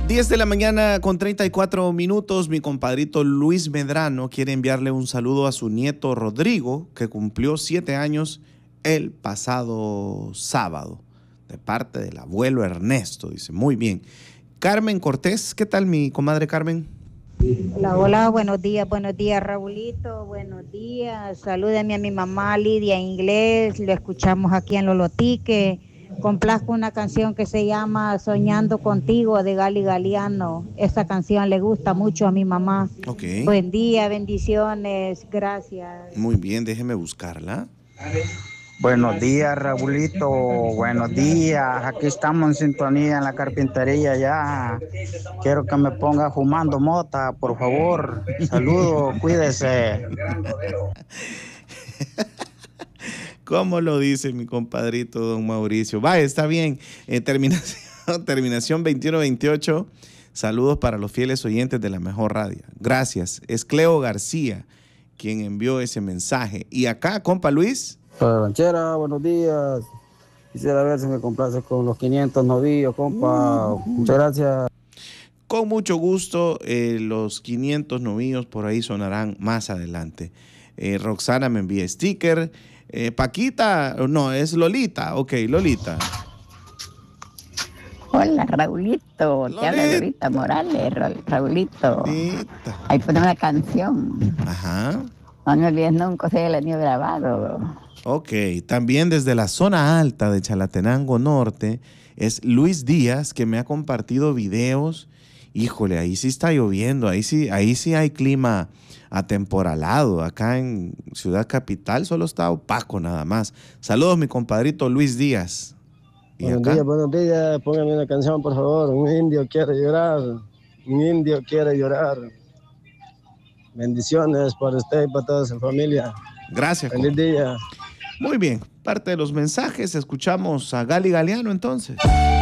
10 de la mañana con 34 minutos. Mi compadrito Luis Medrano quiere enviarle un saludo a su nieto Rodrigo, que cumplió 7 años el pasado sábado, de parte del abuelo Ernesto. Dice, muy bien. Carmen Cortés, ¿qué tal mi comadre Carmen? Hola, hola, buenos días, Raulito, buenos días. Salúdeme a mi mamá Lidia Inglés, lo escuchamos aquí en Lolotique. Complazco una canción que se llama Soñando Contigo de Gali Galiano. Esa canción le gusta mucho a mi mamá. Ok. Buen día, bendiciones, gracias. Muy bien, déjeme buscarla. Buenos días, Raulito. Buenos días. Aquí estamos en sintonía en la carpintería ya. Quiero que me ponga fumando mota, por favor. Saludos, cuídese. ¿Cómo lo dice mi compadrito don Mauricio? Va, está bien. Terminación 2128. Saludos para los fieles oyentes de la mejor radio. Gracias. Es Cleo García quien envió ese mensaje. Y acá, compa Luis. Ranchera, buenos días. Quisiera ver si me complace con los 500 novillos, compa. Muchas gracias. Con mucho gusto, los 500 novillos por ahí sonarán más adelante. Roxana me envía sticker. Paquita, no, es Lolita. Ok, Lolita. Hola, Raulito. Te habla Lolita Morales, Raulito. Lolita. Ahí pone una canción. Ajá. No me olvides nunca, se el año grabado. Ok, también desde la zona alta de Chalatenango Norte es Luis Díaz, que me ha compartido videos. Híjole, ahí sí está lloviendo, ahí sí hay clima atemporalado. Acá en Ciudad Capital solo está opaco nada más. Saludos, mi compadrito Luis Díaz. Buenos días, póngame una canción, por favor. Un indio quiere llorar, un indio quiere llorar. Bendiciones para usted y para toda su familia. Gracias. Feliz día. Muy bien, parte de los mensajes, escuchamos a Gali Galiano entonces.